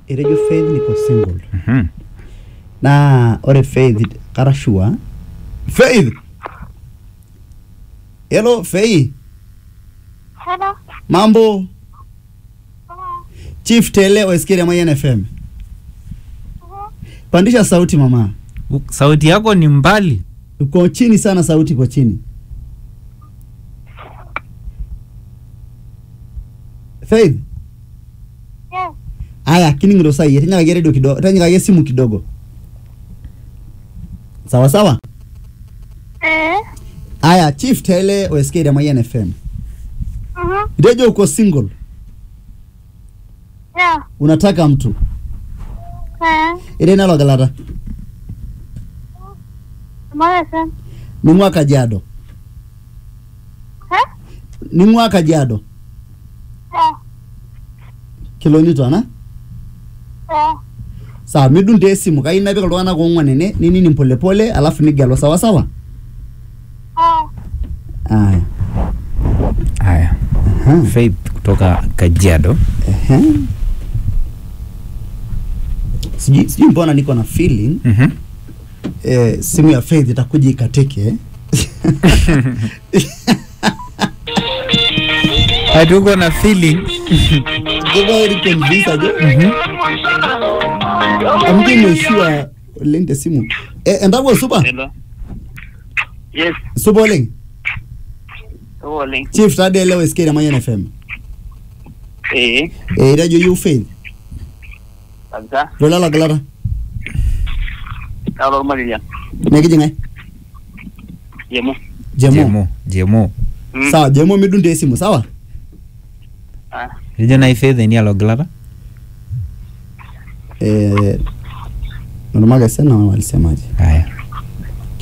Erejo Faith niko single. Na ore Faith karashua. Faith. Hello Faith. Hello. Mambo. Chief Tele wasikia Mayan FM. Pandisha sauti mama. Sauti yako ni mbali. Uko chini sana, sauti iko chini. Faith. Yes. Aya, kiningiro sai, tanya kagere do kidogo, tanya kagere simu kidogo. Sawa sawa? Aya, Chief Tele wasikia Mayan FM. Ndejo uko single. Yeah. Unataka mtu. Ile nalo galata. Mwaka. Ni mwaka jado. Ni mwaka jado. Kilonito na? Sawa, midunde esimu kaina bika lwana ko ngwanene nini pole pole alafu nigalo sawa sawa? Aya. Faith kutoka Kajiado. Sijui mbona niko na feeling simu ya Faith itakuja ikateke. Hatuko na feeling. Very convinced aje. I'm sure lente simu. Ndawo super. Hello. Yes. Super link. Link. Chief Tade leo sikia Mayan FM. Radio you Faith. Kabisa. Lola la galata. Kalo Maria. Negiji ngai? Jemo. Sawa, Jemo midunde simu, sawa? Hiyo na Faith ni aloglata? Normal sana walisemaje? Haya.